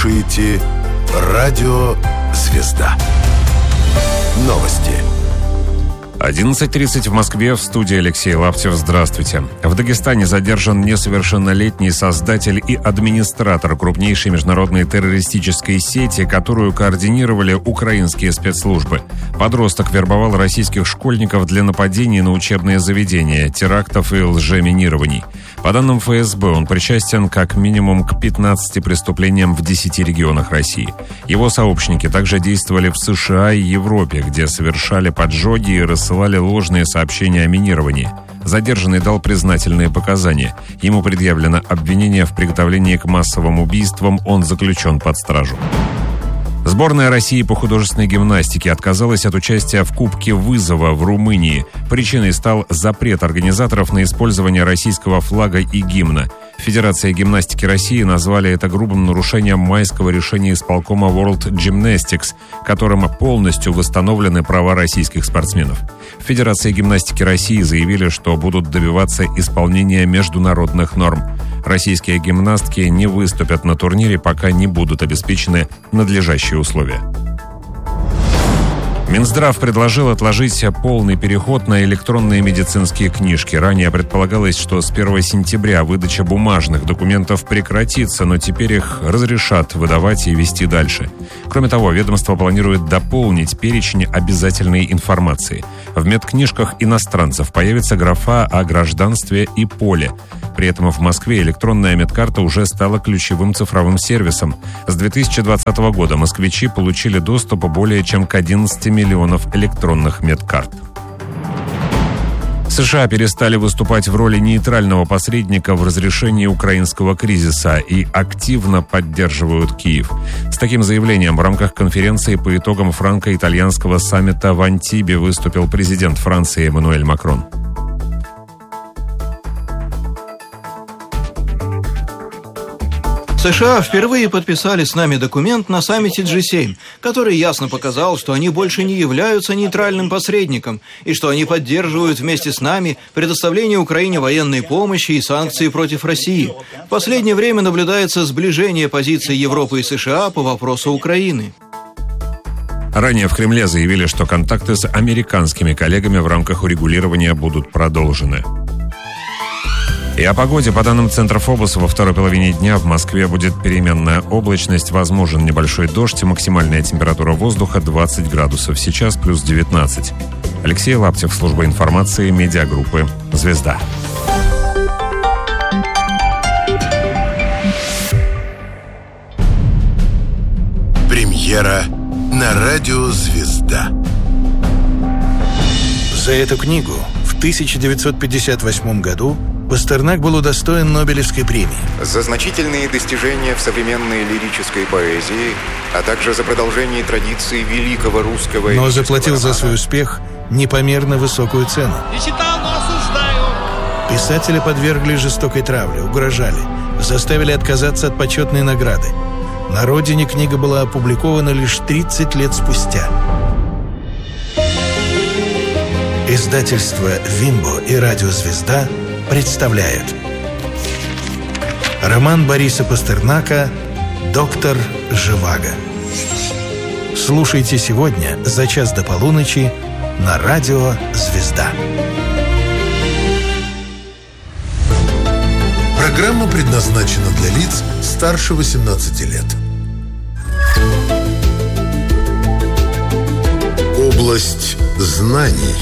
слушаете «Радио Звезда». Новости. 11:30 в Москве, в студии Алексей Лаптев. Здравствуйте. В Дагестане задержан несовершеннолетний создатель и администратор крупнейшей международной террористической сети, которую координировали украинские спецслужбы. Подросток вербовал российских школьников для нападений на учебные заведения, терактов и лжеминирований. По данным ФСБ, он причастен как минимум к 15 преступлениям в 10 регионах России. Его сообщники также действовали в США и Европе, где совершали поджоги и рассылали ложные сообщения о минировании. Задержанный дал признательные показания. Ему предъявлено обвинение в приготовлении к массовым убийствам, он заключен под стражу. Сборная России по художественной гимнастике отказалась от участия в Кубке вызова в Румынии. Причиной стал запрет организаторов на использование российского флага и гимна. Федерация гимнастики России назвали это грубым нарушением майского решения исполкома World Gymnastics, которым полностью восстановлены права российских спортсменов. В Федерации гимнастики России заявили, что будут добиваться исполнения международных норм. Российские гимнастки не выступят на турнире, пока не будут обеспечены надлежащие условия. Минздрав предложил отложить полный переход на электронные медицинские книжки. Ранее предполагалось, что с 1 сентября выдача бумажных документов прекратится, но теперь их разрешат выдавать и вести дальше. Кроме того, ведомство планирует дополнить перечень обязательной информации. В медкнижках иностранцев появится графа о гражданстве и поле. При этом в Москве электронная медкарта уже стала ключевым цифровым сервисом. С 2020 года москвичи получили доступ более чем к 11 миллионов электронных медкарт. США перестали выступать в роли нейтрального посредника в разрешении украинского кризиса и активно поддерживают Киев. С таким заявлением в рамках конференции по итогам франко-итальянского саммита в Антибе выступил президент Франции Эммануэль Макрон. США впервые подписали с нами документ на саммите G7, который ясно показал, что они больше не являются нейтральным посредником и что они поддерживают вместе с нами предоставление Украине военной помощи и санкции против России. В последнее время наблюдается сближение позиций Европы и США по вопросу Украины. Ранее в Кремле заявили, что контакты с американскими коллегами в рамках урегулирования будут продолжены. И о погоде. По данным Центра Фобуса, во второй половине дня в Москве будет переменная облачность, возможен небольшой дождь, максимальная температура воздуха 20 градусов, сейчас плюс 19. Алексей Лаптев, служба информации, медиагруппы «Звезда». Премьера на радио «Звезда». За эту книгу в 1958 году Пастернак был удостоен Нобелевской премии. За значительные достижения в современной лирической поэзии, а также за продолжение традиции великого русского... Но заплатил за свой успех непомерно высокую цену. Не читал, но осуждаю. Писателя подвергли жестокой травле, угрожали, заставили отказаться от почетной награды. На родине книга была опубликована лишь 30 лет спустя. Издательство «Вимбо» и радио «Звезда» представляют роман Бориса Пастернака «Доктор Живаго». Слушайте сегодня за час до полуночи на радио «Звезда». Программа предназначена для лиц старше 18 лет. Область знаний.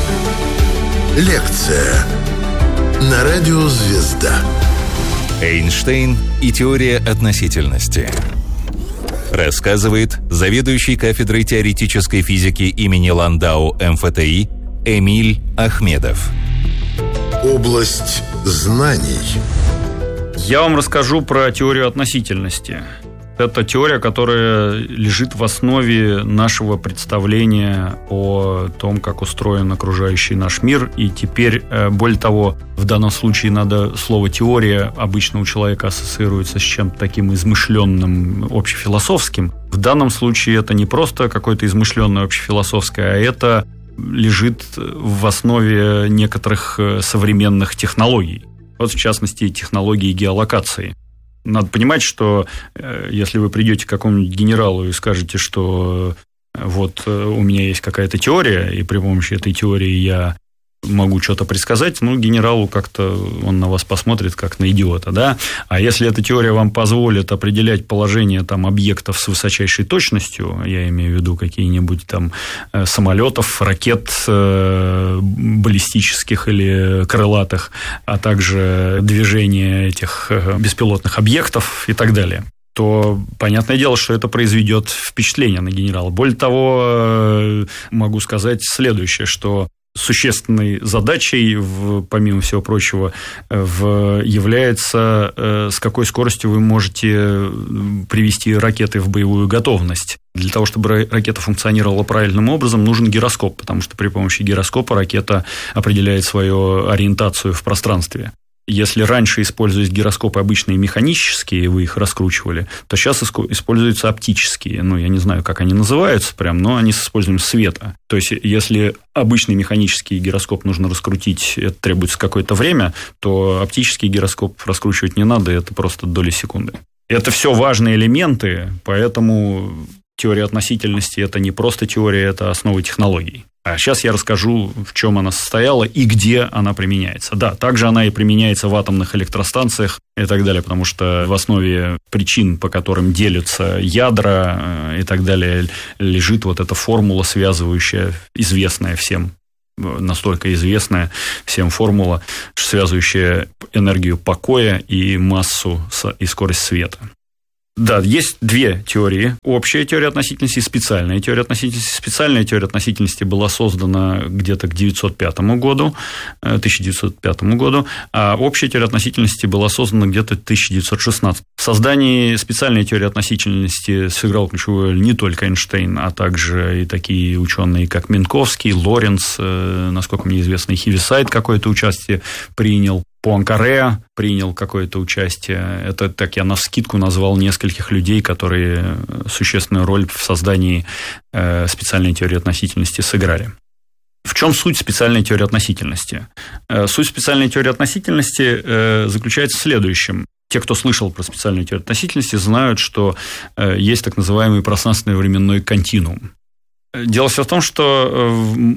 Лекция на радио «Звезда». Эйнштейн и теория относительности. Рассказывает заведующий кафедрой теоретической физики имени Ландау МФТИ Эмиль Ахмедов. Область знаний. Я вам расскажу про теорию относительности. Это теория, которая лежит в основе нашего представления о том, как устроен окружающий наш мир. И теперь, более того, в данном случае слово «теория» обычно у человека ассоциируется с чем-то таким измышленным, общефилософским. В данном случае это не просто какое-то измышленное общефилософское, а это лежит в основе некоторых современных технологий. Вот, в частности, технологии геолокации. Надо понимать, что если вы придете к какому-нибудь генералу и скажете, что вот у меня есть какая-то теория, и при помощи этой теории я могу что-то предсказать, генералу как-то он на вас посмотрит как на идиота, да? А если эта теория вам позволит определять положение там объектов с высочайшей точностью, я имею в виду какие-нибудь там самолетов, ракет баллистических или крылатых, а также движение этих беспилотных объектов и так далее, то понятное дело, что это произведет впечатление на генерала. Более того, могу сказать следующее, что существенной задачей, помимо всего прочего, является, с какой скоростью вы можете привести ракеты в боевую готовность. Для того, чтобы ракета функционировала правильным образом, нужен гироскоп, потому что при помощи гироскопа ракета определяет свою ориентацию в пространстве. Если раньше использовались гироскопы обычные механические, вы их раскручивали, то сейчас используются оптические. Я не знаю, как они называются но они с использованием света. То есть, если обычный механический гироскоп нужно раскрутить, это требуется какое-то время, то оптический гироскоп раскручивать не надо, это просто доли секунды. Это все важные элементы, поэтому теория относительности – это не просто теория, это основа технологий. А сейчас я расскажу, в чем она состояла и где она применяется. Да, также она и применяется в атомных электростанциях и так далее, потому что в основе причин, по которым делятся ядра и так далее, лежит вот эта формула, связывающая, известная всем, настолько известная всем формула, связывающая энергию покоя и массу и скорость света. Да, есть две теории. Общая теория относительности и специальная теория относительности. Специальная теория относительности была создана где-то к 1905 году, а общая теория относительности была создана где-то в 1916. В создании специальной теории относительности сыграл ключевую роль не только Эйнштейн, а также и такие ученые, как Минковский, Лоренц, насколько мне известно, и Хивисайд какое-то участие принял. Пуанкаре принял какое-то участие. Это так я навскидку назвал нескольких людей, которые существенную роль в создании специальной теории относительности сыграли. В чем суть специальной теории относительности? Суть специальной теории относительности заключается в следующем. Те, кто слышал про специальную теорию относительности, знают, что есть так называемый пространственно-временной континуум. Дело все в том, что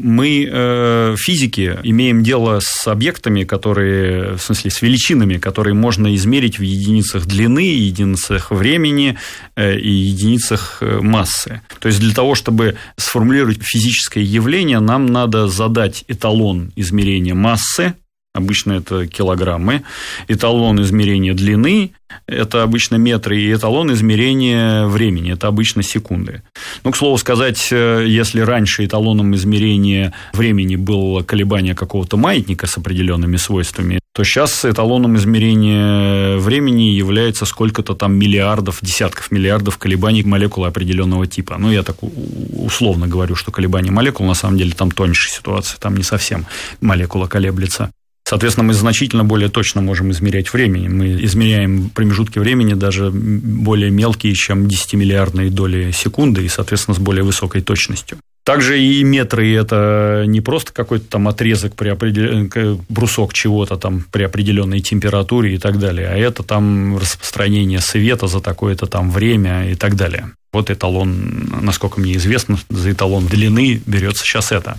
мы, физики, имеем дело с объектами, которые, в смысле, с величинами, которые можно измерить в единицах длины, единицах времени и единицах массы. То есть, для того, чтобы сформулировать физическое явление, нам надо задать эталон измерения массы, обычно это килограммы, эталон измерения длины, это обычно метры, и эталон измерения времени, это обычно секунды. К слову сказать, если раньше эталоном измерения времени было колебание какого-то маятника с определенными свойствами, то сейчас эталоном измерения времени является сколько-то там миллиардов, десятков миллиардов колебаний молекулы определенного типа. Я так условно говорю, что колебания молекул, на самом деле там тоньше ситуация, там не совсем молекула колеблется. Соответственно, мы значительно более точно можем измерять время. Мы измеряем промежутки времени даже более мелкие, чем 10-миллиардные доли секунды, и, соответственно, с более высокой точностью. Также и метры – это не просто какой-то там отрезок, брусок чего-то там при определенной температуре и так далее, а это там распространение света за такое-то там время и так далее. Вот эталон, насколько мне известно, за эталон длины берется сейчас это.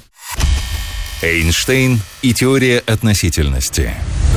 Эйнштейн и теория относительности.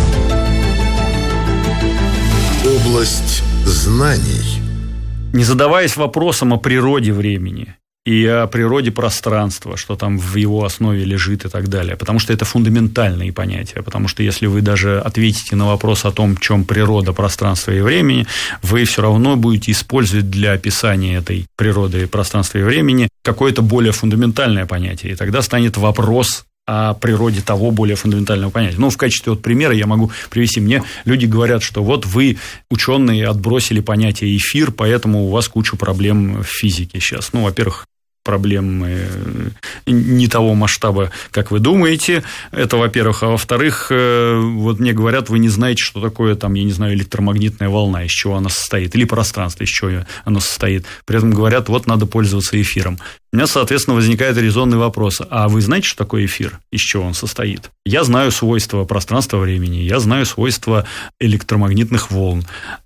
Область знаний. Не задаваясь вопросом о природе времени и о природе пространства, что там в его основе лежит и так далее, потому что это фундаментальные понятия, потому что если вы даже ответите на вопрос о том, в чем природа пространства и времени, вы все равно будете использовать для описания этой природы пространства и времени какое-то более фундаментальное понятие, и тогда станет вопрос о природе того более фундаментального понятия. В качестве примера я могу привести. Мне люди говорят, что вот вы, ученые, отбросили понятие эфир, поэтому у вас куча проблем в физике сейчас. Во-первых, проблемы не того масштаба, как вы думаете. Это, во-первых. А во-вторых, вот мне говорят, вы не знаете, что такое, электромагнитная волна, из чего она состоит, или пространство, из чего оно состоит. При этом говорят, вот надо пользоваться эфиром. У меня, соответственно, возникает резонный вопрос. А вы знаете, что такое эфир? Из чего он состоит? Я знаю свойства пространства-времени, я знаю свойства электромагнитных волн.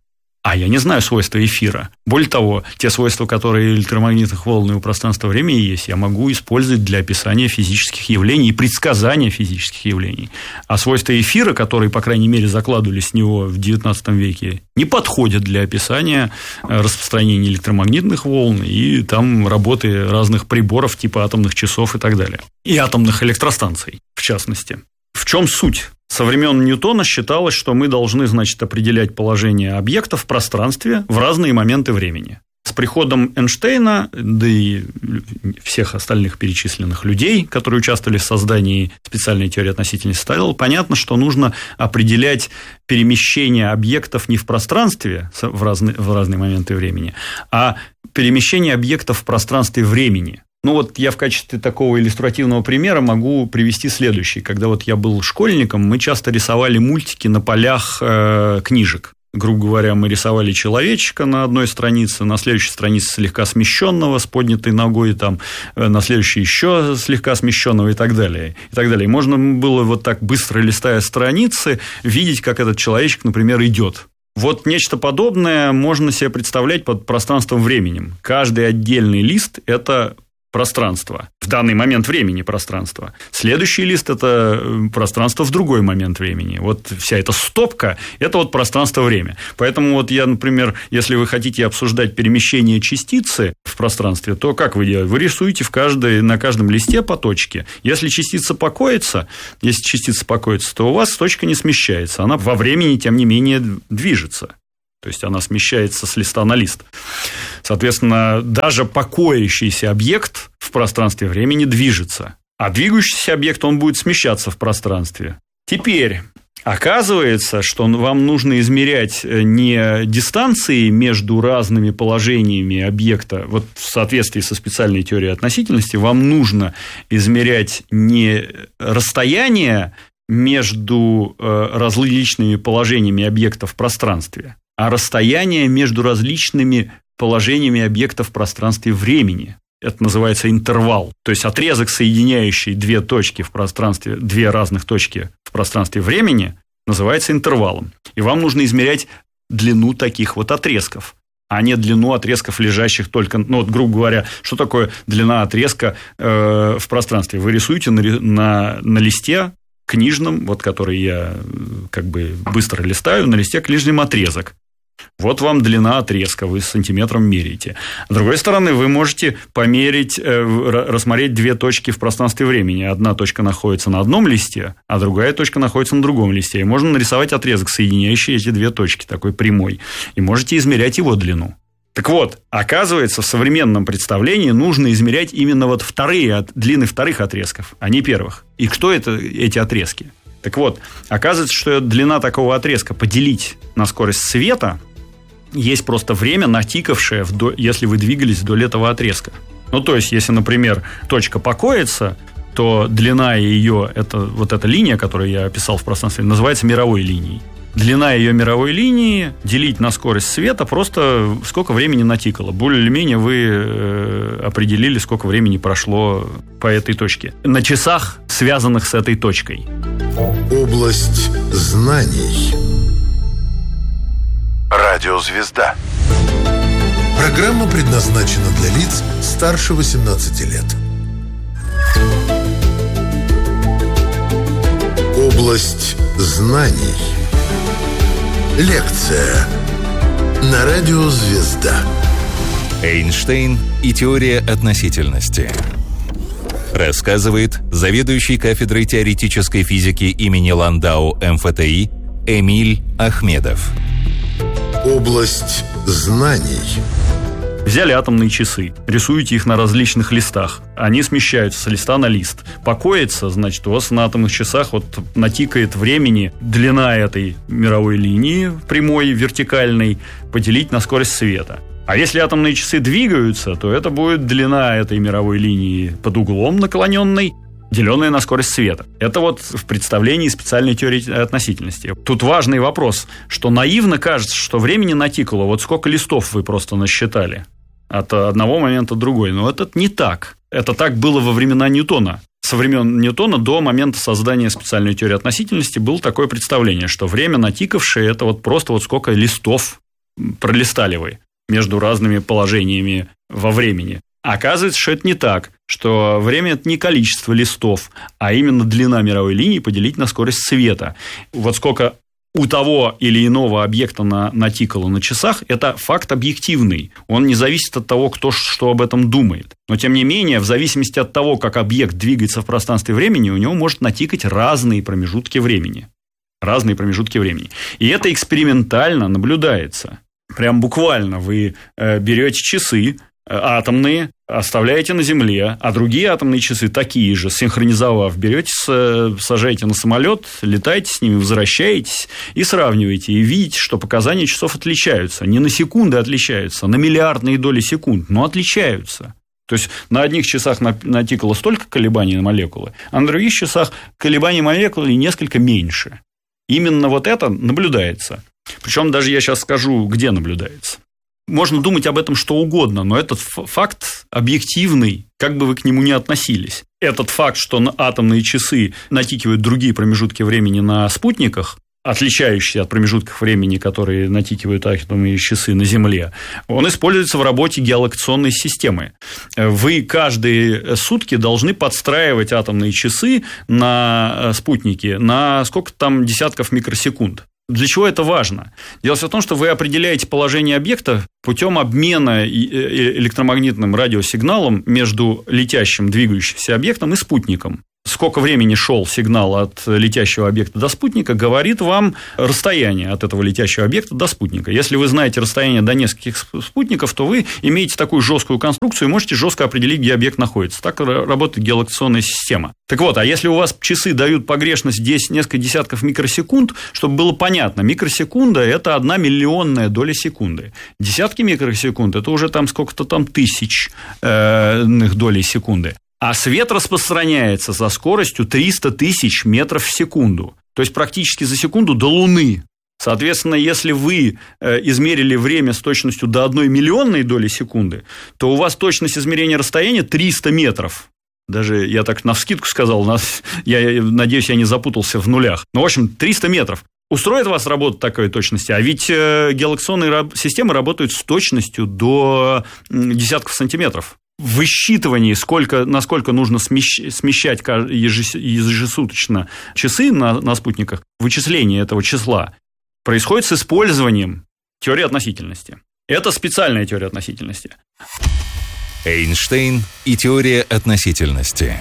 А я не знаю свойства эфира. Более того, те свойства, которые электромагнитных волн и у пространства-времени есть, я могу использовать для описания физических явлений и предсказания физических явлений. А свойства эфира, которые, по крайней мере, закладывались с него в XIX веке, не подходят для описания распространения электромагнитных волн и там работы разных приборов типа атомных часов и так далее. И атомных электростанций, в частности. В чем суть? Со времен Ньютона считалось, что мы должны, определять положение объектов в пространстве в разные моменты времени. С приходом Эйнштейна, да и всех остальных перечисленных людей, которые участвовали в создании специальной теории относительности, стало понятно, что нужно определять перемещение объектов не в пространстве в разные моменты времени, а перемещение объектов в пространстве времени. Я в качестве такого иллюстративного примера могу привести следующий. Когда я был школьником, мы часто рисовали мультики на полях книжек. Грубо говоря, мы рисовали человечка на одной странице, на следующей странице слегка смещенного, с поднятой ногой, на следующей еще слегка смещенного и так далее. И так далее. И можно было так, быстро листая страницы, видеть, как этот человечек, например, идет. Нечто подобное можно себе представлять под пространством-временем. Каждый отдельный лист – это пространство, в данный момент времени пространство. Следующий лист – это пространство в другой момент времени. Вся эта стопка – это пространство-время. Поэтому я, например, если вы хотите обсуждать перемещение частицы в пространстве, то как вы делаете? Вы рисуете на каждом листе по точке. Если частица покоится, то у вас точка не смещается. Она во времени, тем не менее, движется. То есть она смещается с листа на лист. Соответственно, даже покоящийся объект в пространстве времени движется. А двигающийся объект, он будет смещаться в пространстве. Теперь оказывается, что вам нужно измерять не дистанции между разными положениями объекта. В соответствии со специальной теорией относительности вам нужно измерять не расстояние между различными положениями объекта в пространстве, а расстояние между различными положениями объекта в пространстве времени. Это называется интервал. То есть отрезок, соединяющий две разных точки в пространстве времени, называется интервалом. И вам нужно измерять длину таких отрезков, а не длину отрезков, лежащих только... грубо говоря, что такое длина отрезка в пространстве? Вы рисуете на листе книжном, который я быстро листаю, на листе книжный отрезок. Вам длина отрезка, вы сантиметром меряете. С другой стороны, вы можете померить, рассмотреть две точки в пространстве времени. Одна точка находится на одном листе, а другая точка находится на другом листе. И можно нарисовать отрезок, соединяющий эти две точки, такой прямой. И можете измерять его длину. Так оказывается, в современном представлении нужно измерять именно длины вторых отрезков, а не первых. И кто эти отрезки? Так оказывается, что длина такого отрезка поделить на скорость света есть просто время, натикавшее, если вы двигались вдоль этого отрезка. То есть, если, например, точка покоится, то длина ее, эта линия, которую я описал в пространстве, называется мировой линией. Длина ее мировой линии делить на скорость света, просто сколько времени натикало. Более или менее вы определили, сколько времени прошло по этой точке. На часах, связанных с этой точкой. Область знаний. Радиозвезда. Программа предназначена для лиц старше 18 лет. Область знаний. Лекция на радио «Звезда». Эйнштейн и теория относительности. Рассказывает заведующий кафедрой теоретической физики имени Ландау МФТИ Эмиль Ахмедов. Область знаний. Взяли атомные часы, рисуете их на различных листах. Они смещаются с листа на лист. Покоится, значит, у вас на атомных часах натикает времени длина этой мировой линии, прямой, вертикальной, поделить на скорость света. А если атомные часы двигаются, то это будет длина этой мировой линии под углом наклоненной, деленная на скорость света. Это в представлении специальной теории относительности. Тут важный вопрос, что наивно кажется, что времени натикало. Сколько листов вы просто насчитали от одного момента до другой. Но это не так. Это так было во времена Ньютона. Со времен Ньютона до момента создания специальной теории относительности было такое представление, что время натикавшее – это просто сколько листов пролистали вы между разными положениями во времени. Оказывается, что это не так, что время – это не количество листов, а именно длина мировой линии поделить на скорость света. Вот сколько у того или иного объекта натикало на часах – это факт объективный. Он не зависит от того, кто что об этом думает. Но, тем не менее, в зависимости от того, как объект двигается в пространстве времени, у него может натикать разные промежутки времени. И это экспериментально наблюдается. Прям буквально вы берете часы атомные, оставляете на Земле, а другие атомные часы такие же, синхронизовав, берете, сажаете на самолет, летаете с ними, возвращаетесь и сравниваете, и видите, что показания часов отличаются. Не на секунды отличаются, на миллиардные доли секунд, но отличаются. То есть на одних часах натикало столько колебаний на молекулы, а на других часах колебаний молекулы несколько меньше. Именно вот это наблюдается. Причем даже я сейчас скажу, где наблюдается. Можно думать об этом что угодно, но этот факт объективный, как бы вы к нему ни относились. Этот факт, что атомные часы натикивают другие промежутки времени на спутниках, отличающиеся от промежутков времени, которые натикивают атомные часы на Земле, он используется в работе геолокационной системы. Вы каждые сутки должны подстраивать атомные часы на спутники на сколько там десятков микросекунд. Для чего это важно? Дело в том, что вы определяете положение объекта путем обмена электромагнитным радиосигналом между летящим, двигающимся объектом и спутником. Сколько времени шел сигнал от летящего объекта до спутника, говорит вам расстояние от этого летящего объекта до спутника. Если вы знаете расстояние до нескольких спутников, то вы имеете такую жесткую конструкцию и можете жестко определить, где объект находится. Так работает геолокационная система. Так вот, а если у вас часы дают погрешность здесь несколько десятков микросекунд, чтобы было понятно, микросекунда – это 1 миллионная доля секунды. Десятки микросекунд – это уже там сколько-то там тысяч долей секунды. А свет распространяется со скоростью 300 тысяч метров в секунду. То есть практически за секунду до Луны. Соответственно, если вы измерили время с точностью до 1 миллионной доли секунды, то у вас точность измерения расстояния 300 метров. Даже я так навскидку сказал, я надеюсь, я не запутался в нулях. Но, в общем, 300 метров. Устроит вас работа такой точности? А ведь геолокационные системы работают с точностью до десятков сантиметров. В высчитывании, насколько нужно смещать ежесуточно часы на спутниках, вычисление этого числа происходит с использованием теории относительности. Это специальная теория относительности. Эйнштейн и теория относительности.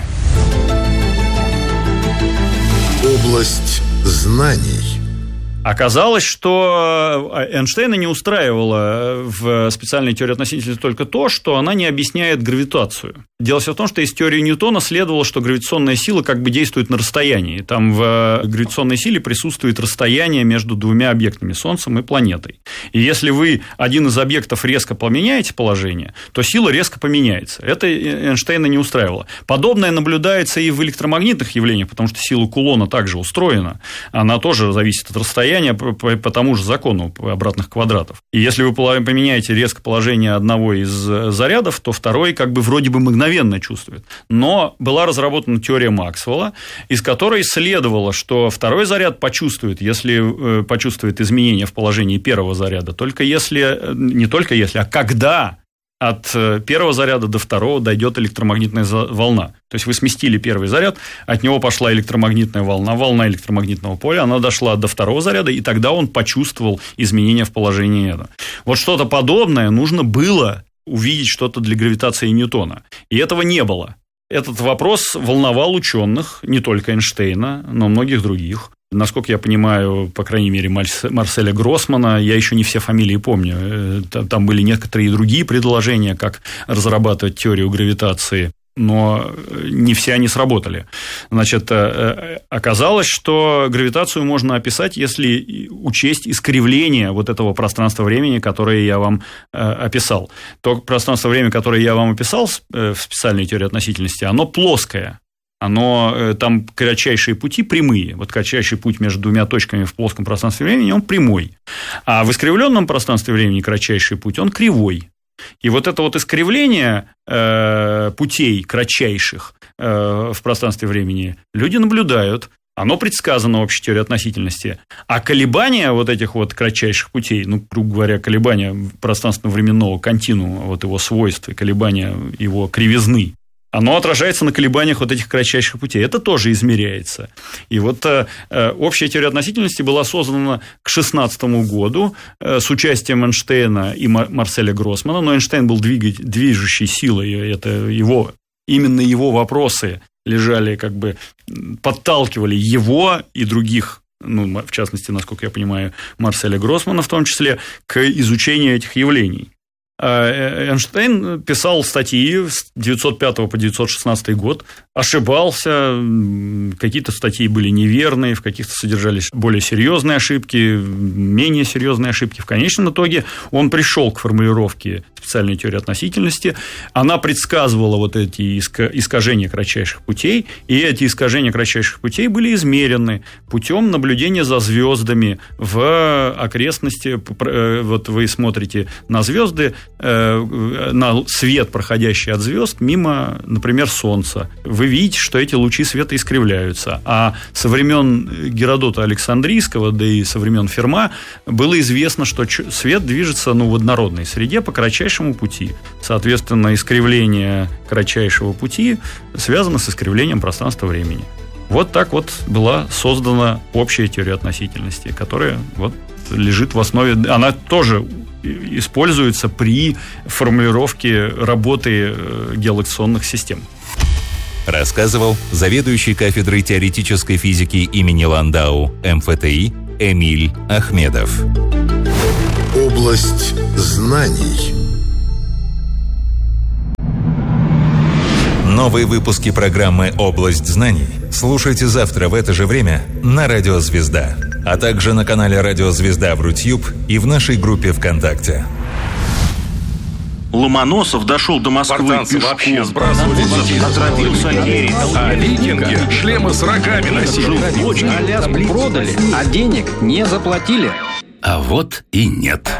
Область знаний. Оказалось, что Эйнштейна не устраивало в специальной теории относительности только то, что она не объясняет гравитацию. Дело все в том, что из теории Ньютона следовало, что гравитационная сила как бы действует на расстоянии. Там в гравитационной силе присутствует расстояние между двумя объектами, Солнцем и планетой. И если вы один из объектов резко поменяете положение, то сила резко поменяется. Это Эйнштейна не устраивало. Подобное наблюдается и в электромагнитных явлениях, потому что сила Кулона также устроена. Она тоже зависит от расстояния по тому же закону обратных квадратов. И если вы поменяете резко положение одного из зарядов, то второй как бы вроде бы мгновенно чувствует. Но была разработана теория Максвелла, из которой следовало, что второй заряд почувствует, если почувствует изменения в положении первого заряда, не только если, а когда от первого заряда до второго дойдет электромагнитная волна. То есть вы сместили первый заряд, от него пошла электромагнитная волна электромагнитного поля, она дошла до второго заряда, и тогда он почувствовал изменения в положении этого. Вот что-то подобное нужно было увидеть что-то для гравитации Ньютона. И этого не было. Этот вопрос волновал ученых, не только Эйнштейна, но многих других. Насколько я понимаю, по крайней мере, Марселя Гроссмана, я еще не все фамилии помню, там были некоторые другие предложения, как разрабатывать теорию гравитации, но не все они сработали. Значит, оказалось, что гравитацию можно описать, если учесть искривление вот этого пространства-времени, которое я вам описал. То пространство-время, которое я вам описал в специальной теории относительности, оно плоское. Там кратчайшие пути прямые. Вот кратчайший путь между двумя точками в плоском пространстве времени, он прямой. А в искривленном пространстве времени кратчайший путь, он кривой. И вот это вот искривление путей кратчайших в пространстве времени люди наблюдают. оно предсказано общей теорией относительности. А колебания вот этих вот кратчайших путей, грубо говоря, колебания пространственно-временного континуума, вот его свойств и колебания его кривизны, оно отражается на колебаниях вот этих кратчайших путей. Это тоже измеряется. И вот общая теория относительности была создана к 2016 году с участием Эйнштейна и Марселя Гроссмана. Но Эйнштейн был движущей силой, это именно его вопросы лежали, подталкивали его и других, в частности, насколько я понимаю, Марселя Гроссмана в том числе, к изучению этих явлений. Эйнштейн писал статьи с 1905 по 1916 год, ошибался, какие-то статьи были неверные, в каких-то содержались более серьезные ошибки, менее серьезные ошибки. В конечном итоге он пришел к формулировке специальной теории относительности. Она предсказывала вот эти искажения кратчайших путей, и эти искажения кратчайших путей были измерены путем наблюдения за звездами в окрестности. Вот вы смотрите на звезды, на свет, проходящий от звезд мимо, например, Солнца. Вы видите, что эти лучи света искривляются. А со времен Геродота Александрийского, да и со времен Ферма, было известно, что свет движется в однородной среде по кратчайшему пути. Соответственно, искривление кратчайшего пути связано с искривлением пространства-времени. Вот так вот была создана общая теория относительности, которая лежит в основе. Она тоже используется при формулировке работы геолокационных систем. Рассказывал заведующий кафедрой теоретической физики имени Ландау МФТИ Эмиль Ахмедов. Область знаний. Новые выпуски программы «Область знаний» слушайте завтра в это же время на Радио Звезда, а также на канале Радио Звезда в Рутьюб и в нашей группе ВКонтакте. Ломоносов дошел до Москвы пешком. Вообще сбрасывали а викинги шлемы с рогами носили. Аляску продали, а денег не заплатили. А вот и нет.